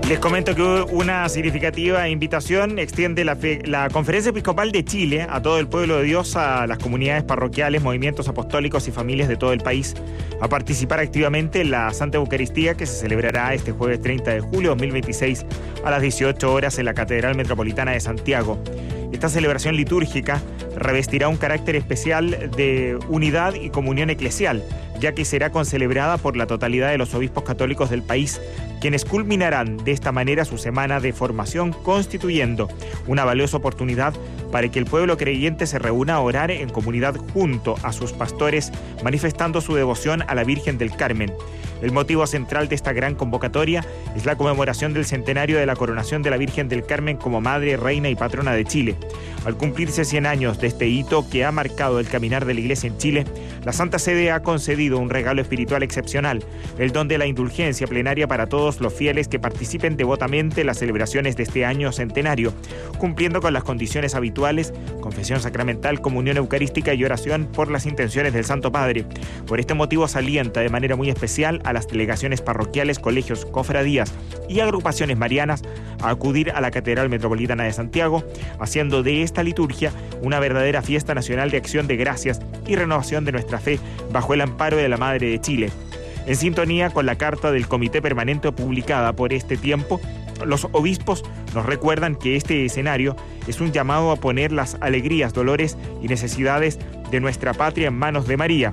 Les comento que una significativa invitación extiende la Conferencia Episcopal de Chile a todo el pueblo de Dios, a las comunidades parroquiales, movimientos apostólicos y familias de todo el país a participar activamente en la Santa Eucaristía, que se celebrará este jueves 30 de julio de 2026 a las 18 horas en la Catedral Metropolitana de Santiago. Esta celebración litúrgica revestirá un carácter especial de unidad y comunión eclesial, ya que será concelebrada por la totalidad de los obispos católicos del país, quienes culminarán de esta manera su semana de formación, constituyendo una valiosa oportunidad para que el pueblo creyente se reúna a orar en comunidad junto a sus pastores, manifestando su devoción a la Virgen del Carmen. El motivo central de esta gran convocatoria es la conmemoración del centenario de la coronación de la Virgen del Carmen como Madre, Reina y Patrona de Chile. Al cumplirse 100 años de este hito que ha marcado el caminar de la Iglesia en Chile, la Santa Sede ha concedido un regalo espiritual excepcional, el don de la indulgencia plenaria para todos los fieles que participen devotamente en las celebraciones de este año centenario, cumpliendo con las condiciones habituales: confesión sacramental, comunión eucarística y oración por las intenciones del Santo Padre. Por este motivo se alienta de manera muy especial a las delegaciones parroquiales, colegios, cofradías y agrupaciones marianas a acudir a la Catedral Metropolitana de Santiago, haciendo de esta liturgia una verdadera fiesta nacional de acción de gracias y renovación de nuestra fe bajo el amparo de la Madre de Chile. En sintonía con la carta del Comité Permanente publicada por este tiempo, los obispos nos recuerdan que este escenario es un llamado a poner las alegrías, dolores y necesidades de nuestra patria en manos de María.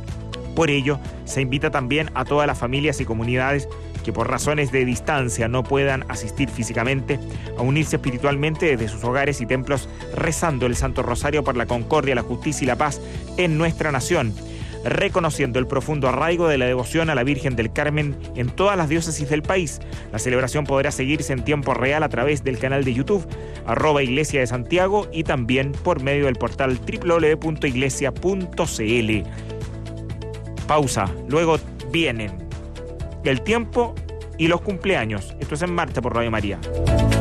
Por ello, se invita también a todas las familias y comunidades que por razones de distancia no puedan asistir físicamente a unirse espiritualmente desde sus hogares y templos, rezando el Santo Rosario por la concordia, la justicia y la paz en nuestra nación, reconociendo el profundo arraigo de la devoción a la Virgen del Carmen en todas las diócesis del país. La celebración podrá seguirse en tiempo real a través del canal de YouTube @Iglesia de Santiago y también por medio del portal www.iglesia.cl. Pausa, luego vienen el tiempo y los cumpleaños. Esto es En Marcha por Radio María.